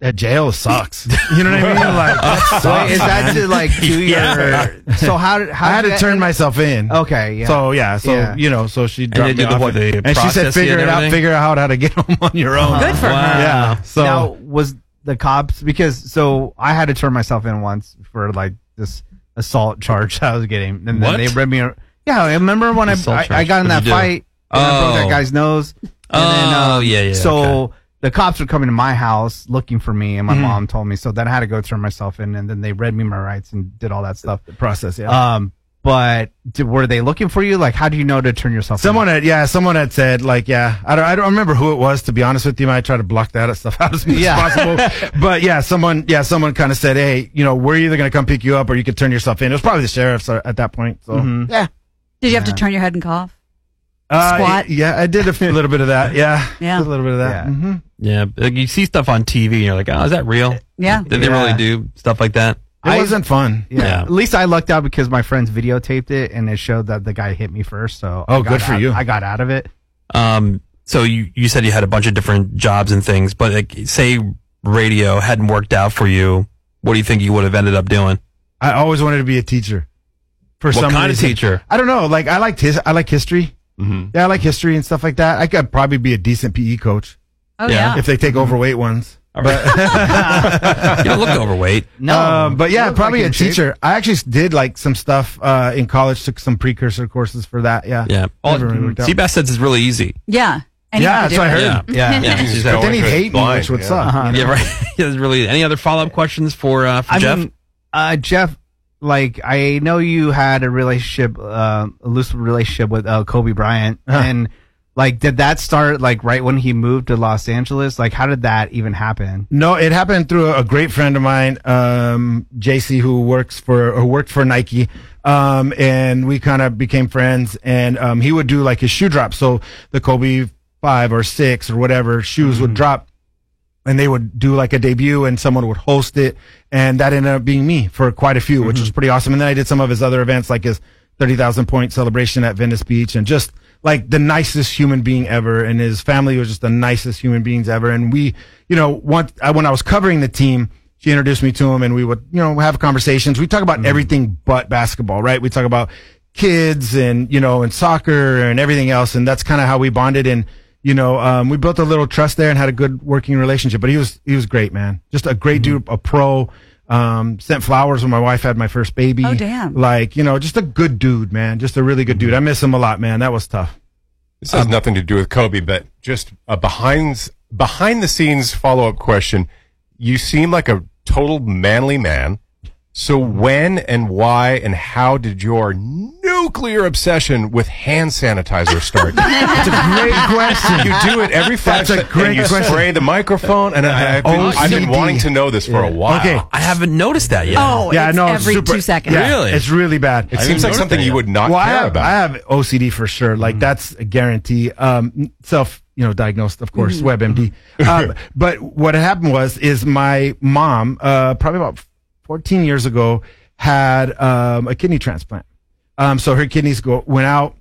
jail sucks. You know what I mean? Like, that sucks, Wait, is that to like do your? So how I had to turn myself in. Okay, yeah. So so she dropped me did off, the and she said, "Figure out how to get home on your own." Good for her. Yeah. So now was the cops because I had to turn myself in once for like this assault charge I was getting, and then they read me. Yeah, I remember when I got in that fight and I broke that guy's nose. And then, So the cops were coming to my house looking for me, and my mom told me. So then I had to go turn myself in, and then they read me my rights and did all that stuff. The process, yeah. But were they looking for you? Like, how do you know to turn yourself in? Someone had said, like, I don't remember who it was, to be honest with you. I try to block that stuff out as much as possible. But someone kind of said, hey, we're either going to come pick you up or you could turn yourself in. It was probably the sheriff at that point. So, yeah. Did you have to turn your head and cough? Squat? Yeah, I did a little bit of that. Yeah. Yeah. A little bit of that. Yeah. Mm-hmm. Yeah. Like you see stuff on TV and you're like, oh, is that real? Yeah. Did they really do stuff like that? It wasn't fun. Yeah. At least I lucked out because my friends videotaped it and it showed that the guy hit me first. So good for you. I got out of it. So you said you had a bunch of different jobs and things, but like, say radio hadn't worked out for you, what do you think you would have ended up doing? I always wanted to be a teacher. What kind of teacher? I don't know. Like I like history. Mm-hmm. Yeah, I like history and stuff like that. I could probably be a decent PE coach. Oh yeah. If they take overweight ones. But you don't look overweight. No. But yeah, probably a teacher. I actually did like some stuff in college, took some precursor courses for that. Yeah. Yeah. Seabass says it's really easy. Yeah. That's what I heard. Yeah. But then he'd hate me, which would suck. Yeah, right. There's really any other follow-up questions for Jeff? Jeff, like I know you had a relationship, a loose relationship with Kobe Bryant, and like did that start like right when he moved to Los Angeles? Like how did that even happen? No, it happened through a great friend of mine, JC, who worked for Nike. And we kind of became friends, and he would do like his shoe drops. So the Kobe 5 or 6 or whatever shoes would drop, and they would do like a debut and someone would host it. And that ended up being me for quite a few, which was pretty awesome. And then I did some of his other events, like his 30,000 point celebration at Venice Beach, and just like the nicest human being ever. And his family was just the nicest human beings ever. And we, when I was covering the team, she introduced me to him, and we would, have conversations. We talk about everything but basketball, right? We talk about kids and, and soccer and everything else. And that's kind of how we bonded. And, we built a little trust there and had a good working relationship. But he was great, man. Just a great dude, a pro. Sent flowers when my wife had my first baby. Oh, damn. Like, just a good dude, man. Just a really good dude. I miss him a lot, man. That was tough. This has nothing to do with Kobe, but just a behind the scenes follow-up question. You seem like a total manly man. So when and why and how did your nuclear obsession with hand sanitizer start? That's a great question. You do it every 5 seconds. Great you question. spray the microphone, and I've been wanting to know this for a while. Okay. I haven't noticed that yet. Oh, yeah, it's no, every 2 seconds. Yeah, Really? It's really bad. It seems like something you would not care about. I have OCD for sure. Like that's a guarantee. Diagnosed, of course, WebMD. But what had happened is my mom, probably about 14 years ago, had a kidney transplant. So her kidneys went out.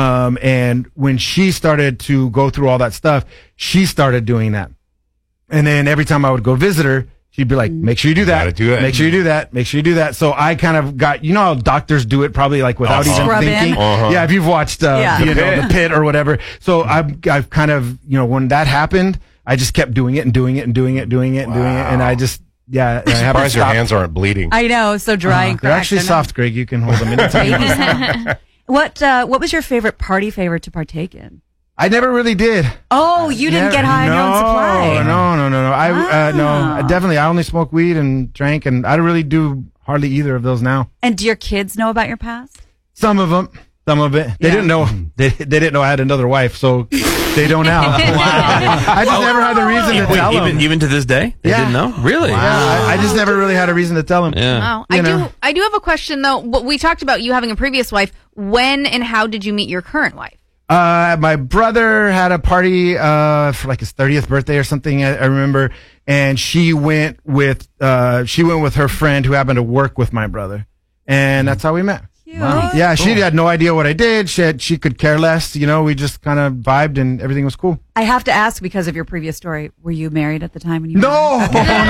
And when she started to go through all that stuff, she started doing that. And then every time I would go visit her, she'd be like, make sure you do that. Gotta do it. Make sure you do that. Make sure you do that. So I kind of got, how doctors do it probably like without even Scrub thinking. in. Yeah, if you've watched, The Pit or whatever. So I've kind of, when that happened, I just kept doing it and doing it and doing it, doing it and doing it. And I just, I have surprised your hands aren't bleeding. I know, so dry and They're cracked. actually soft, Greg. You can hold them anytime. What was your favorite party favor to partake in? I never really did. Oh, you didn't get high on your own supply. No. Definitely. I only smoke weed and drank, and I don't really do hardly either of those now. And do your kids know about your past? Some of them. Some of it. They didn't know. They didn't know I had another wife, so they don't now. Wow. I just never had a reason to tell them. Even to this day, they didn't know. Really? Wow. Yeah. I just never really had a reason to tell them. Yeah. Wow. I do have a question though. We talked about you having a previous wife. When and how did you meet your current wife? My brother had a party for like his 30th birthday or something. I remember, and she went with her friend who happened to work with my brother, and that's how we met. Wow. Yeah, cool. She had no idea what I did. She could care less. We just kind of vibed and everything was cool. I have to ask because of your previous story. Were you married at the time when you No.